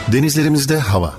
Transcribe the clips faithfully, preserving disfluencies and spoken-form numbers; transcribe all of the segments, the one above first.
Denizlerimizde hava.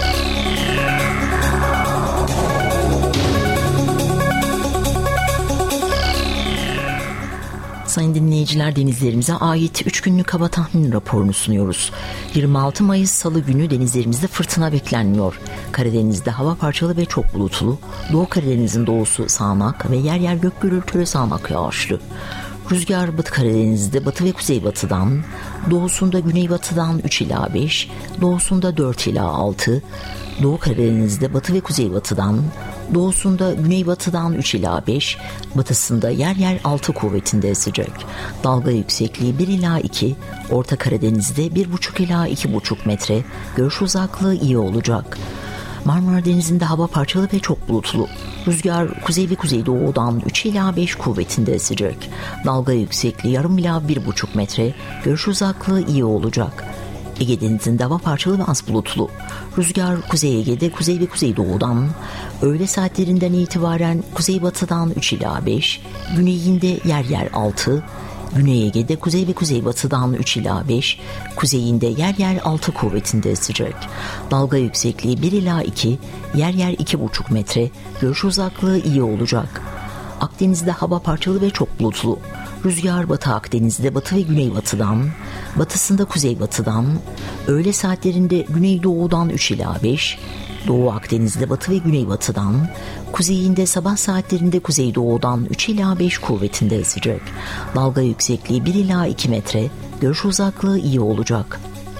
Sayın dinleyiciler, denizlerimize ait üç günlük hava tahmin raporunu sunuyoruz. yirmi altı Mayıs Salı günü denizlerimizde fırtına beklenmiyor. Karadeniz'de hava parçalı ve çok bulutlu. Doğu Karadeniz'in doğusu sağanak ve yer yer gök gürültülü sağanak yağışlı. Rüzgar Batı Karadeniz'de batı ve kuzeybatıdan, doğusunda güneybatıdan üç ila beş, doğusunda dört ila altı, Doğu Karadeniz'de batı ve kuzeybatıdan, doğusunda güneybatıdan üç ila beş, batısında yer yer altı kuvvetinde esecek. Dalga yüksekliği bir ila iki, Orta Karadeniz'de bir buçuk ila iki buçuk metre, görüş uzaklığı iyi olacak. Marmara Denizi'nde hava parçalı ve çok bulutlu. Rüzgar kuzey ve kuzeydoğudan üç ila beş kuvvetinde esecek. Dalga yüksekliği yarım ila bir buçuk metre, görüş uzaklığı iyi olacak. Ege Denizi'nde hava parçalı ve az bulutlu. Rüzgar Kuzey Ege'de kuzey ve kuzeydoğudan, öğle saatlerinden itibaren kuzeybatıdan üç ila beş, güneyinde yer yer altı, Güney Ege'de kuzey ve kuzeybatıdan üç ila beş, kuzeyinde yer yer altı kuvvetinde esecek. Dalga yüksekliği bir ila iki, yer yer iki buçuk metre, görüş uzaklığı iyi olacak. Akdeniz'de hava parçalı ve çok bulutlu. Rüzgar Batı Akdeniz'de batı ve güneybatıdan, batısında kuzeybatıdan, öğle saatlerinde güneydoğudan üç ila beş, Doğu Akdeniz'de batı ve güneybatıdan, kuzeyinde sabah saatlerinde kuzeydoğudan üç ila beş kuvvetinde esecek. Dalga yüksekliği bir ila iki metre, görüş uzaklığı iyi olacak.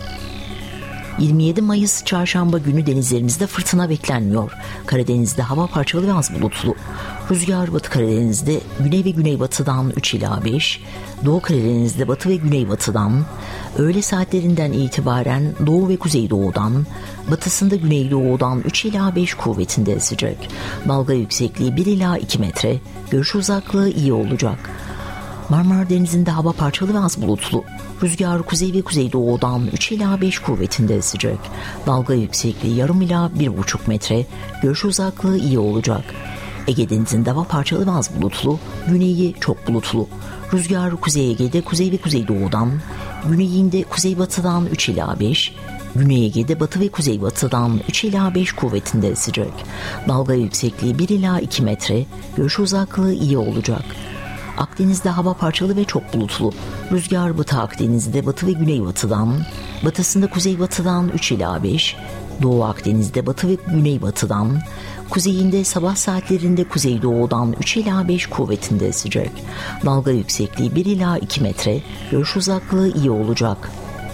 yirmi yedi Mayıs Çarşamba günü denizlerimizde fırtına beklenmiyor. Karadeniz'de hava parçalı ve az bulutlu. Rüzgar Batı Karadeniz'de güney ve güneybatıdan üç ila beş, Doğu Karadeniz'de batı ve güneybatıdan, öğle saatlerinden itibaren doğu ve kuzeydoğudan, batısında güneydoğudan üç ila beş kuvvetinde esecek. Dalga yüksekliği bir ila iki metre, görüş uzaklığı iyi olacak. Marmara Denizi'nde hava parçalı ve az bulutlu. Rüzgar kuzey ve kuzeydoğudan üç ila beş kuvvetinde esecek. Dalga yüksekliği yarım ila bir buçuk metre, görüş uzaklığı iyi olacak. Ege Denizi'nde hava parçalı ve az bulutlu, güneyi çok bulutlu. Rüzgar Kuzey Ege'de kuzey ve kuzeydoğudan, güneyinde kuzeybatıdan üç ila beş, Güney Ege'de batı ve kuzeybatıdan üç ila beş kuvvetinde esecek. Dalga yüksekliği bir ila iki metre, görüş uzaklığı iyi olacak. Akdeniz'de hava parçalı ve çok bulutlu. Rüzgar Batı Akdeniz'de batı ve güneybatıdan, batısında kuzeybatıdan üç ila beş, Doğu Akdeniz'de batı ve güneybatıdan, kuzeyinde sabah saatlerinde kuzeydoğudan üç ila beş kuvvetinde esecek. Dalga yüksekliği bir ila iki metre, görüş uzaklığı iyi olacak.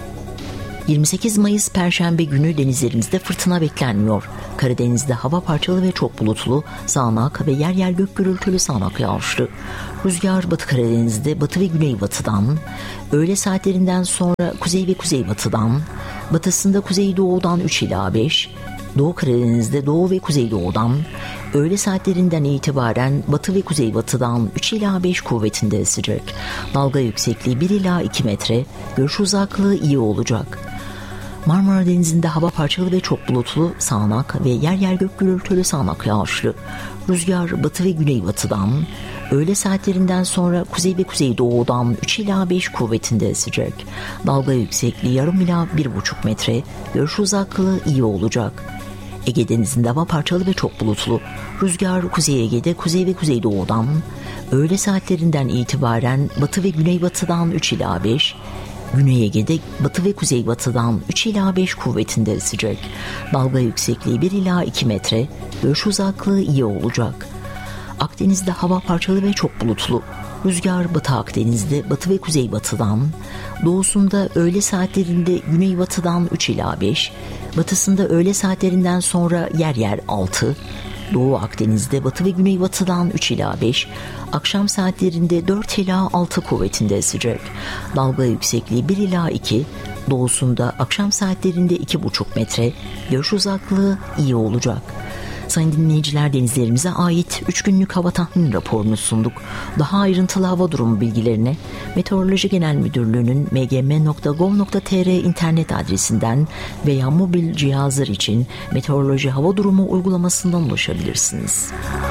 yirmi sekiz Mayıs Perşembe günü denizlerimizde fırtına beklenmiyor. Karadeniz'de hava parçalı ve çok bulutlu, sağanak ve yer yer gök gürültülü sağanak yağışlı. Rüzgar Batı Karadeniz'de batı ve güneybatıdan, öğle saatlerinden sonra kuzey ve kuzeybatıdan, batısında kuzeydoğudan üç ila beş, Doğu Karadeniz'de doğu ve kuzeydoğudan, öğle saatlerinden itibaren batı ve kuzeybatıdan üç ila beş kuvvetinde esecek. Dalga yüksekliği bir ila iki metre, görüş uzaklığı iyi olacak. Marmara Denizi'nde hava parçalı ve çok bulutlu, sağanak ve yer yer gök gürültülü sağanak yağışlı. Rüzgar batı ve güneybatıdan, öğle saatlerinden sonra kuzey ve kuzeydoğudan üç ila beş kuvvetinde esecek. Dalga yüksekliği yarım ila bir buçuk metre, görüş uzaklığı iyi olacak. Ege Denizi'nde hava parçalı ve çok bulutlu. Rüzgar Kuzey Ege'de kuzey ve kuzeydoğudan, öğle saatlerinden itibaren batı ve güneybatıdan üç ila beş, Güney Ege'de batı ve kuzeybatıdan üç ila beş kuvvetinde esecek. Dalga yüksekliği bir ila iki metre, görüş uzaklığı iyi olacak. Akdeniz'de hava parçalı ve çok bulutlu. Rüzgar Batı Akdeniz'de batı ve kuzeybatıdan, doğusunda öğle saatlerinde güneybatıdan üç ila beş, batısında öğle saatlerinden sonra yer yer altı, Doğu Akdeniz'de batı ve güneybatıdan üç ila beş, akşam saatlerinde dört ila altı kuvvetinde esecek. Dalga yüksekliği bir ila iki, doğusunda akşam saatlerinde iki buçuk metre, görüş uzaklığı iyi olacak. Sayın dinleyiciler, denizlerimize ait üç günlük hava tahmin raporunu sunduk. Daha ayrıntılı hava durumu bilgilerine Meteoroloji Genel Müdürlüğü'nün m g m nokta gov nokta t r internet adresinden veya mobil cihazlar için meteoroloji hava durumu uygulamasından ulaşabilirsiniz.